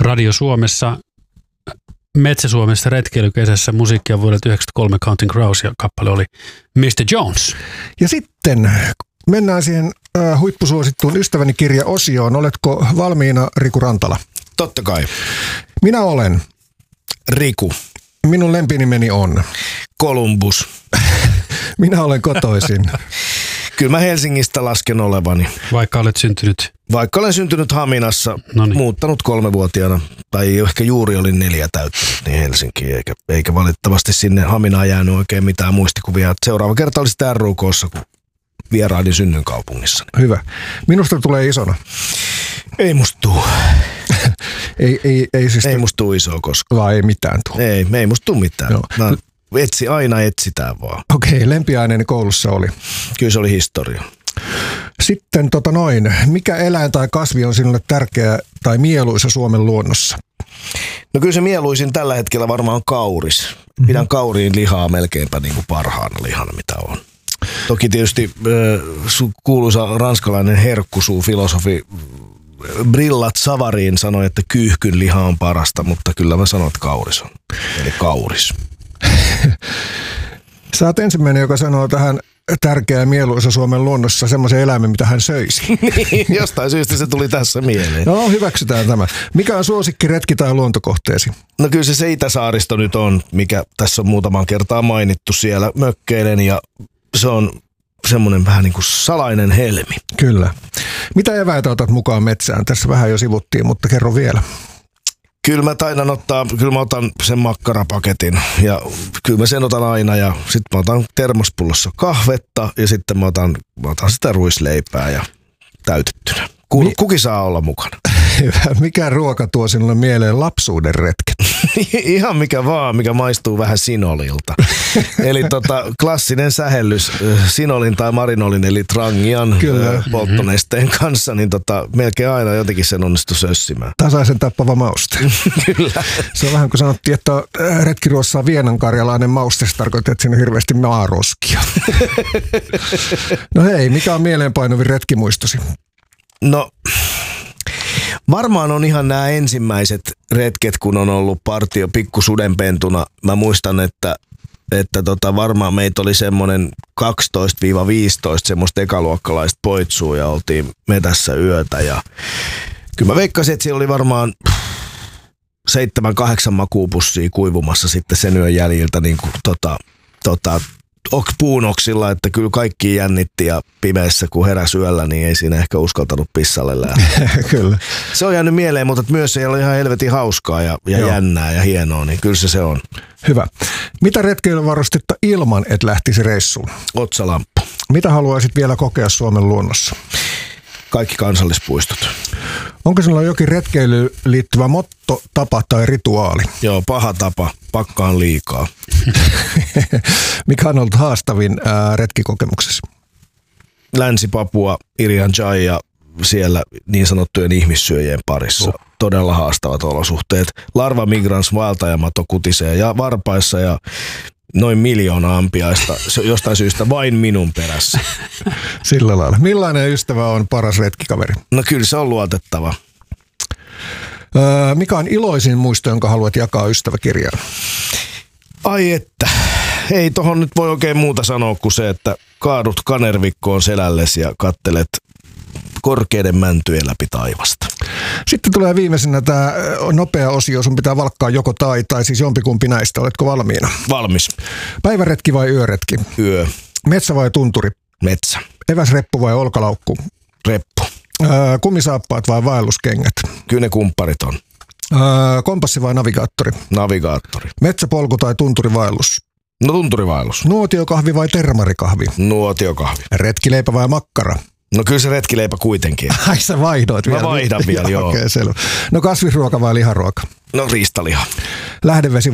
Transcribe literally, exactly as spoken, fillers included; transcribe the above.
Radio Suomessa, Metsä-Suomessa retkeilykesässä musiikkia vuodelta yhdeksänkymmentäkolme Counting Crows ja kappale oli mister Jones. Ja sitten mennään siihen äh, huippusuosittuun ystäväni kirja-osioon. Oletko valmiina, Riku Rantala? Totta kai. Minä olen. Riku. Minun lempinimeni on. Columbus. Minä olen kotoisin. Kyllä mä Helsingistä lasken olevani. Vaikka olet syntynyt? Vaikka olen syntynyt Haminassa, Noniin. muuttanut kolmevuotiaana, tai ehkä juuri olin neljä täyttänyt, niin Helsinkiin, eikä, eikä valitettavasti sinne Haminaan jäänyt oikein mitään muistikuvia. Seuraava kerta oli sitten R U K:ssa, kun vierailin synnynkaupungissa. Hyvä. Minusta tulee isona. Ei musta tuu. ei, ei, ei, siis ei musta tuu isoa koskaan. Vaan ei mitään tuu. Ei, ei musta tuu mitään. Mä etsi, aina etsitään vaan. Okei, okay, lempiaineeni koulussa oli. Kyllä se oli historia. Sitten tota noin, mikä eläin tai kasvi on sinulle tärkeä tai mieluisa Suomen luonnossa? No kyllä se mieluisin tällä hetkellä varmaan on kauris. Pidän kauriin lihaa melkeinpä niin kuin parhaana lihana, mitä on. Toki tietysti äh, kuuluisa ranskalainen herkkusuu-filosofi Brillat Savarin sanoi, että kyyhkyn liha on parasta, mutta kyllä mä sanon, että kauris on. Eli kauris. Sä oot ensimmäinen, joka sanoo tähän tärkeä ja mieluisa Suomen luonnossa semmoisen eläimen, mitä hän söisi. Niin, jostain syystä se tuli tässä mieleen. No, hyväksytään tämä. Mikä on suosikki retki- tai luontokohteesi? No kyllä se, se Itäsaaristo nyt on, mikä tässä on muutaman kertaa mainittu. Siellä mökkeilen ja se on semmoinen vähän niin kuin salainen helmi. Kyllä. Mitä eväitä otat mukaan metsään? Tässä vähän jo sivuttiin, mutta kerro vielä. Kyllä mä taidan ottaa, kyllä mä otan sen makkarapaketin ja kyllä mä sen otan aina ja sitten mä otan termospullossa kahvetta ja sitten mä otan, mä otan sitä ruisleipää ja täytettynä. Kuul, Mi- kuki saa olla mukana. Mikä ruoka tuo sinulle mieleen lapsuuden retket? Ihan mikä vaan, mikä maistuu vähän sinolilta. Eli tota, klassinen sähellys sinolin tai marinolin eli trangian Kyllä. polttonesteen kanssa, niin tota, melkein aina jotenkin sen onnistu sössimään. Tasaisen tappava mauste. Kyllä. Se on vähän kuin sanottiin, että retkiruossa on vienankarjalainen mauste, se tarkoittaa, että siinä on hirveästi maaroskia. No hei, mikä on mieleenpainuvin retkimuistosi? No, varmaan on ihan nämä ensimmäiset retket, kun on ollut partio pikkusudenpentuna. Mä muistan, että, että tota, varmaan meitä oli semmoinen kaksitoista viisitoista semmoista ekaluokkalaista poitsua ja oltiin metässä yötä. Ja kyllä mä veikkasin, että siellä oli varmaan seitsemän, kahdeksan makuupussia kuivumassa sitten sen yön jäljiltä niin kuin tota, tota, puunoksilla, että kyllä kaikki jännitti ja pimeässä kun heräsi yöllä, niin ei siinä ehkä uskaltanut pissalle lähteä. Kyllä. Se on jäänyt mieleen, mutta myös siellä on ihan helvetin hauskaa ja, ja jännää ja hienoa, niin kyllä se se on. Hyvä. Mitä retkeilyvarustetta ilman, et lähtisi reissuun? Otsalamppu. Mitä haluaisit vielä kokea Suomen luonnossa? Kaikki kansallispuistot. Onko sinulla jokin retkeilyyn liittyvä motto, tapa tai rituaali? Joo, paha tapa. Pakkaan liikaa. Mikä on ollut haastavin ää, retkikokemuksessa? Länsi-Papua, Irian Jai ja siellä niin sanottujen ihmissyöjien parissa. Oh. Todella haastavat olosuhteet. Larva migrans vaeltajamato kutisee ja varpaissa ja noin miljoona ampiaista jostain syystä vain minun perässä. Sillä lailla. Millainen ystävä on paras retkikaveri? No kyllä se on luotettava. Öö, mikä on iloisin muisto, jonka haluat jakaa ystäväkirjaan? Ai että. Ei tohon nyt voi oikein muuta sanoa kuin se, että kaadut kanervikkoon selällesi ja kattelet korkeiden mäntyjen läpi taivasta. Sitten tulee viimeisenä tämä nopea osio. Sun pitää valkkaa joko tai, tai siis jompikumpi näistä. Oletko valmiina? Valmis. Päiväretki vai yöretki? Yö. Metsä vai tunturi? Metsä. Eväsreppu vai olkalaukku? Reppu. Öö, kumisaappaat vai vaelluskengät? Kyllä ne kumpparit on. Öö, kompassi vai navigaattori? Navigaattori. Metsäpolku tai tunturivaellus? No tunturivaellus. Nuotiokahvi vai termarikahvi? Nuotiokahvi. Retkileipä vai makkara? No kyllä se retkileipä kuitenkin. Ai sä vaihdoit vielä. Mä vaihdan vielä, joo. Okei, okay, selvä. No kasvisruoka vai liharuoka? No riistaliha. Lähdevesi